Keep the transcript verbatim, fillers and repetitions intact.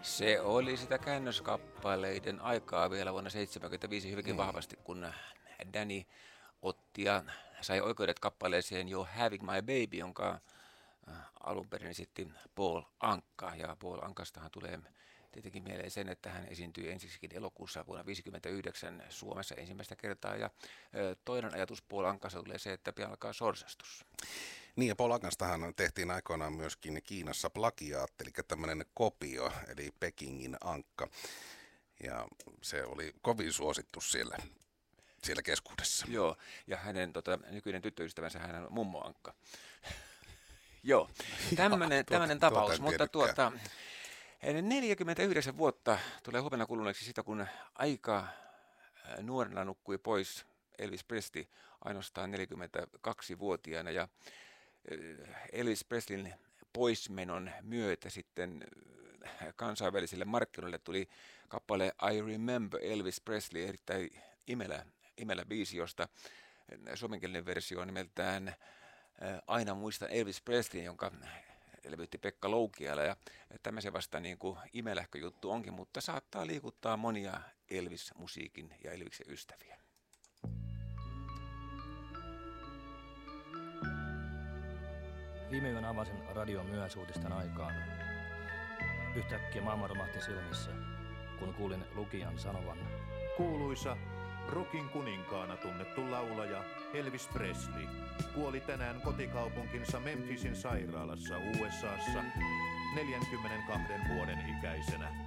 Se oli sitä käännöskappaleiden aikaa vielä vuonna seitsemänkymmentäviisi hyvinkin mm. vahvasti, kun Danny otti ja sai oikeudet kappaleeseen jo Having My Baby, jonka alun perin esitti Paul Anka. Ja Paul Ankastahan tulee tietenkin mieleen sen, että hän esiintyi ensiksikin elokuussa vuonna tuhatyhdeksänsataaviisikymmentäyhdeksän Suomessa ensimmäistä kertaa. Ja toinen ajatus Paul Ankasta tulee se, että pian alkaa sorsastus. Niin, ja Paul Ankastahan tehtiin aikoinaan myöskin Kiinassa plagiaatti, eli tämmöinen kopio, eli Pekingin Ankka. Ja se oli kovin suosittu siellä, siellä keskuudessa. Joo, ja hänen tota, nykyinen tyttöystävänsä, hän on mummo Ankka. Joo, tämmöinen tapaus, mutta tuota, neljäkymmentäyhdeksän vuotta tulee huomenna kuluneeksi sitä, kun aika nuorena nukkui pois Elvis Presley ainoastaan neljäkymmentäkaksivuotiaana, ja Elvis Presleyn poismenon myötä sitten kansainvälisille markkinoille tuli kappale I Remember Elvis Presley, erittäin imelä, imelä biisi, josta suomenkielinen versio on nimeltään Aina muistan Elvis Presley, jonka levytti Pekka Loukiala, ja tämä se vasta niin kuin imelähkö juttu onkin, mutta saattaa liikuttaa monia Elvis-musiikin ja Elviksen ystäviä. Viime yön avasin radion myöhäisuutisten aikaan. Yhtäkkiä maailma romahti silmissä, kun kuulin lukijan sanovan: Kuuluisa rockin kuninkaana tunnettu laulaja Elvis Presley kuoli tänään kotikaupunkinsa Memphisin sairaalassa U S A:ssa neljänkymmenenkahden vuoden ikäisenä.